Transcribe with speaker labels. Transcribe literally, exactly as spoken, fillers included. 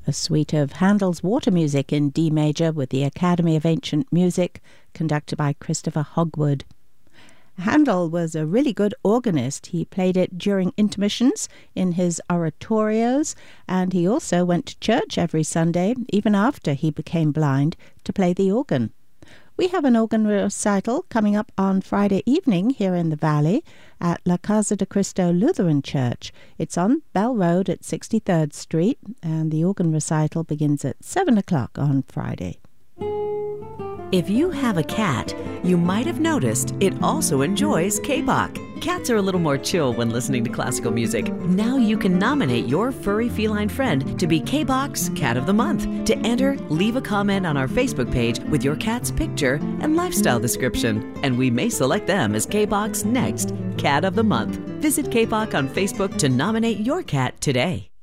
Speaker 1: a suite of Handel's Water Music in D major with the Academy of Ancient Music, conducted by Christopher Hogwood. Handel was a really good organist. He played it during intermissions in his oratorios, and he also went to church every Sunday, even after he became blind, to play the organ. We have an organ recital coming up on Friday evening here in the Valley at La Casa de Cristo Lutheran Church. It's on Bell Road at sixty-third Street, and the organ recital begins at seven o'clock on Friday.
Speaker 2: If you have a cat, you might have noticed it also enjoys K-Bach. Cats are a little more chill when listening to classical music. Now you can nominate your furry feline friend to be K-Bach's Cat of the Month. To enter, leave a comment on our Facebook page with your cat's picture and lifestyle description, and we may select them as K-Bach's next Cat of the Month. Visit K-Bach on Facebook to nominate your cat today.